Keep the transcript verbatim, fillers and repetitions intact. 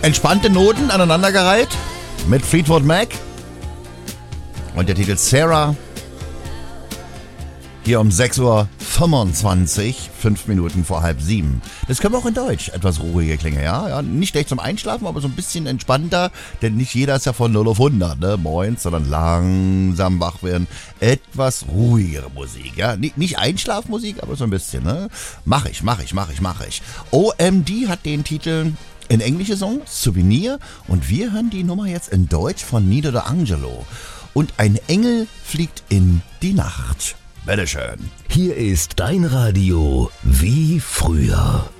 entspannte Noten aneinandergereiht mit Fleetwood Mac und der Titel Sarah. Hier um sechs Uhr fünfundzwanzig, fünf Minuten vor halb sieben. Das können wir auch in Deutsch. Etwas ruhige Klänge, ja? ja? Nicht schlecht zum Einschlafen, aber so ein bisschen entspannter, denn nicht jeder ist ja von null auf hundert, ne? Moins, sondern langsam wach werden. Etwas ruhigere Musik, ja? Nicht, nicht Einschlafmusik, aber so ein bisschen, ne? Mach ich, mach ich, mach ich, mach ich. O M D hat den Titel in englische Song, Souvenir, und wir hören die Nummer jetzt in Deutsch von Nido D'Angelo. Und ein Engel fliegt in die Nacht. Bitteschön. Hier ist dein Radio wie früher.